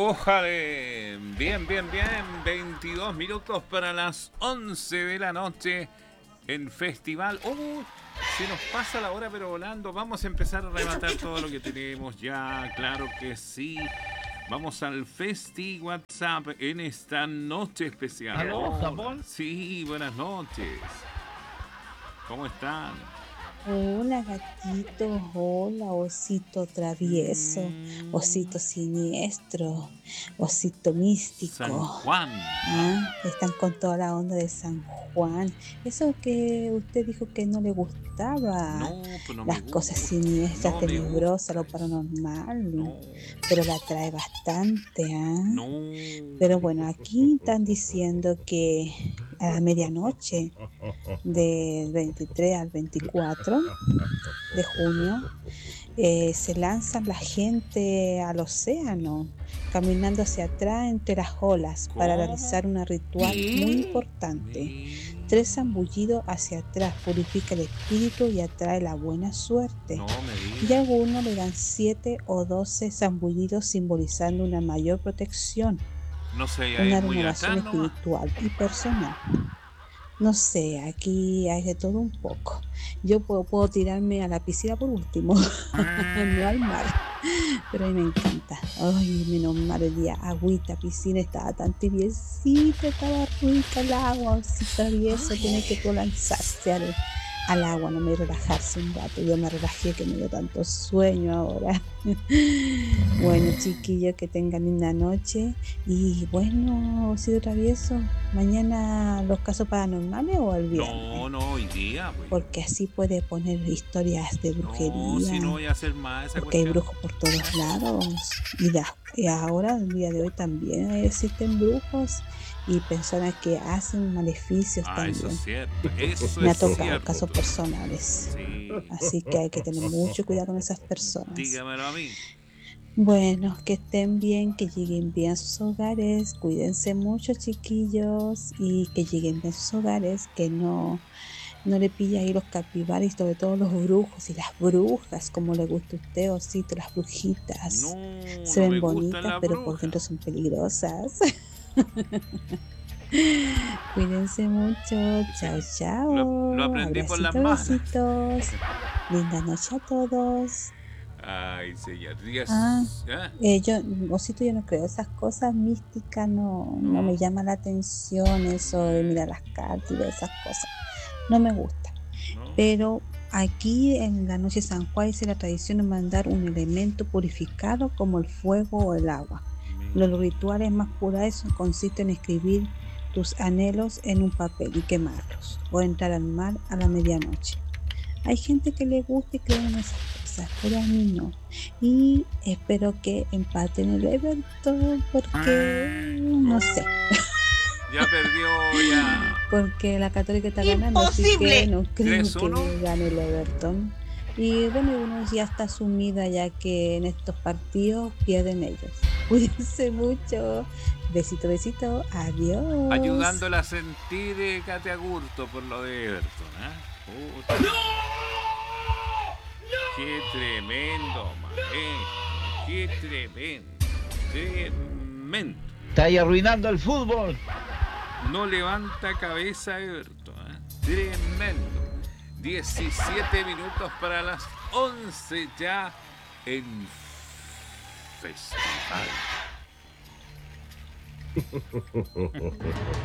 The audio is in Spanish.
Ojale, bien, bien, bien, 22 minutos para las 11 de la noche en Festival. Se nos pasa la hora pero volando. Vamos a empezar a rematar todo lo que tenemos ya, claro que sí. Vamos al Festi WhatsApp en esta noche especial. ¿Aló, Hola. Japón? Sí, buenas noches. ¿Cómo están? Hola gatito, hola osito travieso, osito siniestro, osito San místico. Juan. Están con toda la onda de San Juan. Eso que usted dijo que no le gustaba, No, pues no me las cosas gusta. siniestras, No me tenebrosas, gusta lo eso. paranormal, No, pero la trae bastante, no. Pero bueno, aquí están diciendo que a la medianoche del 23 al 24 de junio se lanzan la gente al océano, caminando hacia atrás entre las olas para ¿Cómo? realizar un ritual muy importante. 3 zambullidos hacia atrás purifica el espíritu y atrae la buena suerte. No me Y digas. algunos le dan 7 o 12 zambullidos simbolizando una mayor protección, No sé, ahí una muy renovación atrás nomás. espiritual y personal. No sé, aquí hay de todo un poco. Yo puedo tirarme a la piscina por último, no al mar, pero a mí me encanta. Ay, menos mal el día, agüita, piscina, estaba tan tibiecita, estaba rica el agua, si travieso, tiene que tú lanzarse al agua, no me relajarse un rato. Yo me relajé que me dio tanto sueño ahora. Bueno, chiquillos, que tengan linda noche. Y bueno, Osito Travieso, mañana los casos paranormales o el viernes, No, hoy día, güey. porque así puede poner historias de No, brujería, si no voy a hacer más esa porque hay cuestión. brujos por todos lados. Y ahora, el día de hoy, también existen brujos y personas que hacen maleficios Ah, eso también. es cierto. Eso Me ha es tocado casos cierto. personales, Sí. así que hay que tener mucho cuidado con esas personas. Dígamelo a mí. Bueno, que estén bien, que lleguen bien a sus hogares, cuídense mucho chiquillos y que lleguen bien a sus hogares, que no le pille ahí los capibaras y sobre todo los brujos y las brujas, como le gusta a usted, Osito, las brujitas. Se No ven me gustan bonitas, las pero por brujas. dentro son peligrosas. Cuídense mucho, chao, Lo chao, aprendí por las abracitos, malas. besitos, linda noche a todos. Ay, señor. Ah, ¿Ah? Osito, yo no creo esas cosas místicas, no No. me llama la atención eso de mirar las cartas y ver esas cosas, no me gusta. No. Pero aquí en la noche de San Juan dice la tradición de mandar un elemento purificado como el fuego o el agua. Los rituales más puros consisten en escribir tus anhelos en un papel y quemarlos, o entrar al mar a la medianoche. Hay gente que le gusta y cree en esas cosas, pero a mí no. Y espero que empaten el Everton porque no sé, Ya perdió, ya. porque la Católica está ganando, así que no creo que 3-1. gane el Everton. Y bueno, uno ya está sumida ya que en estos partidos pierden ellos. Cuídense mucho. Besito, besito. Adiós. Ayudándola a sentir Katia Agurto por lo de Everton. Puta. Qué tremendo, maestro. Qué tremendo. Tremendo. Está ahí arruinando el fútbol. No levanta cabeza Everton. Tremendo. 17 minutos para las 11 ya en Festival.